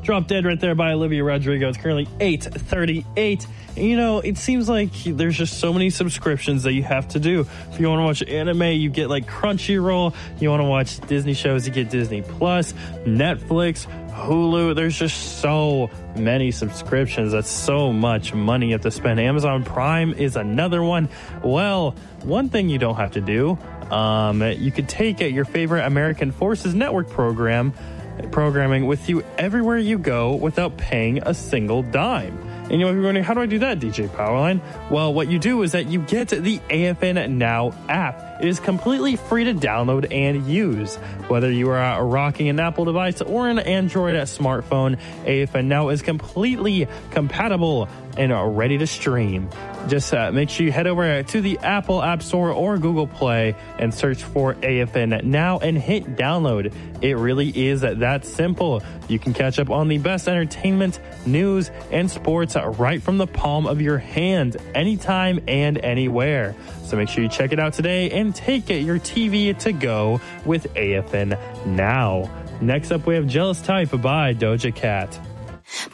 Drop Dead right there by Olivia Rodrigo. It's currently 8:38. You know, it seems like there's just so many subscriptions that you have to do. If you want to watch anime, you get like Crunchyroll. You want to watch Disney shows, you get Disney Plus, Netflix, Hulu. There's just so many subscriptions. That's so much money you have to spend. Amazon Prime is another one. Well, one thing you don't have to do, you could take your favorite American Forces Network programming with you everywhere you go without paying a single dime. And you might be wondering, how do I do that, DJ Powerline? Well, what you do is that you get the AFN Now app. It is completely free to download and use. Whether you are rocking an Apple device or an Android smartphone, AFN Now is completely compatible and ready to stream. Just make sure you head over to the Apple App Store or Google Play and search for AFN Now and hit download. It really is that simple. You can catch up on the best entertainment, news, and sports right from the palm of your hand, anytime and anywhere. So make sure you check it out today and take your TV to go with AFN Now. Next up, we have Jealous Type by Doja Cat.